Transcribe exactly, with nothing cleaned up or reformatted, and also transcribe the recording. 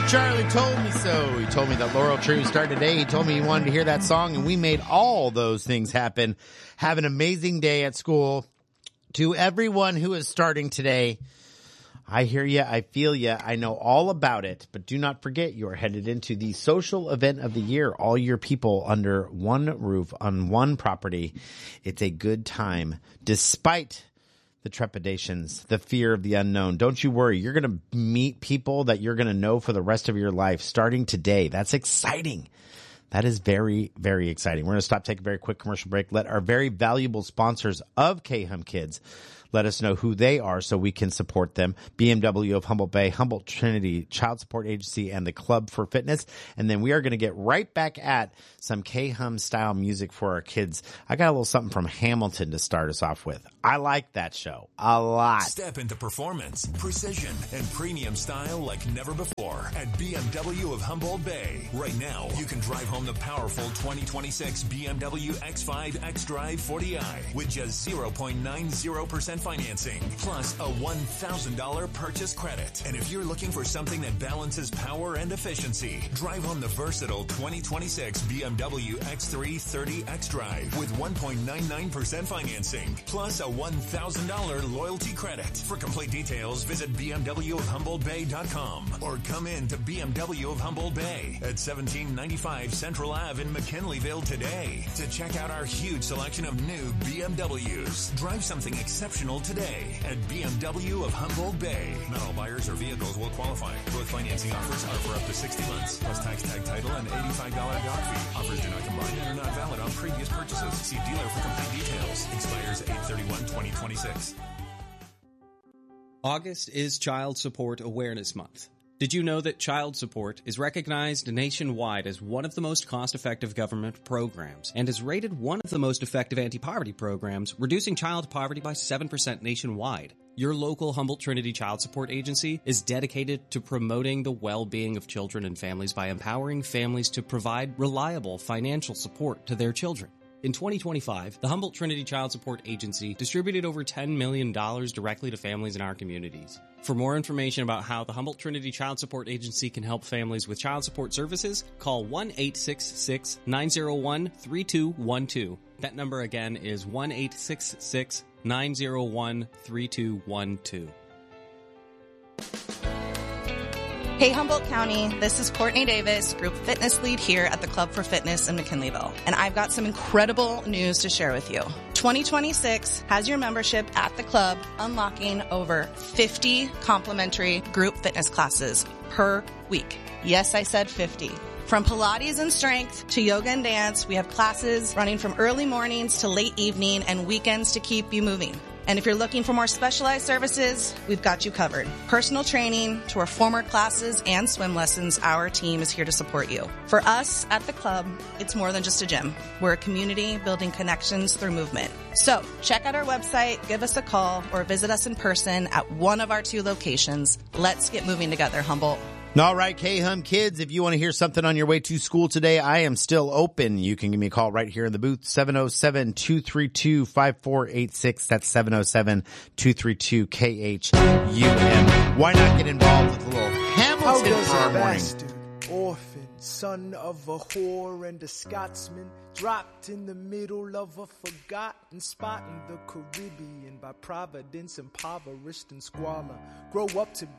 Charlie told me so. He told me that Laurel Tree started today. He told me he wanted to hear that song, and we made all those things happen. Have an amazing day at school. To everyone who is starting today, I hear you. I feel you. I know all about it. But do not forget, you are headed into the social event of the year. All your people under one roof on one property. It's a good time, despite the trepidations, the fear of the unknown. Don't you worry. You're going to meet people that you're going to know for the rest of your life starting today. That's exciting. That is very, very exciting. We're going to stop, take a very quick commercial break. Let our very valuable sponsors of K-Hum Kids let us know who they are so we can support them. B M W of Humboldt Bay, Humboldt Trinity Child Support Agency, and the Club for Fitness. And then we are going to get right back at some K-Hum style music for our kids. I got a little something from Hamilton to start us off with. I like that show a lot. Step into performance, precision, and premium style like never before at B M W of Humboldt Bay. Right now, you can drive home the powerful twenty twenty-six B M W X five xDrive forty i with just zero point nine zero percent financing, plus a one thousand dollars purchase credit. And if you're looking for something that balances power and efficiency, drive home the versatile twenty twenty-six B M W X three thirty xDrive with one point nine nine percent financing, plus a one thousand dollars loyalty credit. For complete details, visit B M W of Humboldt Bay dot com or come in to B M W of Humboldt Bay at seventeen ninety-five Central Ave in McKinleyville today to check out our huge selection of new B M Ws. Drive something exceptional today at B M W of Humboldt Bay. Not all buyers or vehicles will qualify. Both financing offers are for up to sixty months, plus tax tag title and eighty-five dollars dock fee. Offers do not combine and are not valid on previous purchases. See dealer for complete details. Expires eight thirty-one twenty twenty-six. August is Child Support Awareness Month. Did you know that child support is recognized nationwide as one of the most cost-effective government programs and is rated one of the most effective anti-poverty programs, reducing child poverty by seven percent nationwide? Your local Humboldt Trinity Child Support Agency is dedicated to promoting the well-being of children and families by empowering families to provide reliable financial support to their children. In twenty twenty-five, the Humboldt Trinity Child Support Agency distributed over ten million dollars directly to families in our communities. For more information about how the Humboldt Trinity Child Support Agency can help families with child support services, call one eight six six, nine zero one, three two one two. That number again is one eight six six, nine zero one, three two one two. Hey Humboldt County, this is Courtney Davis, Group Fitness Lead here at the Club for Fitness in McKinleyville. And I've got some incredible news to share with you. twenty twenty-six has your membership at the club unlocking over fifty complimentary group fitness classes per week. Yes, I said fifty. From Pilates and strength to yoga and dance, we have classes running from early mornings to late evening and weekends to keep you moving. And if you're looking for more specialized services, we've got you covered. Personal training to our former classes and swim lessons, our team is here to support you. For us at the club, it's more than just a gym. We're a community building connections through movement. So check out our website, give us a call, or visit us in person at one of our two locations. Let's get moving together, Humboldt. All right, K-Hum Kids, if you want to hear something on your way to school today, I am still open. You can give me a call right here in the booth, seven oh seven, two three two, five four eight six. That's seven oh seven, two three two, K H U M. Why not get involved with a little Hamilton for our morning? Orphan, son of a whore and a Scotsman, dropped in the middle of a forgotten spot in the Caribbean, by providence impoverished and squalor, grow up to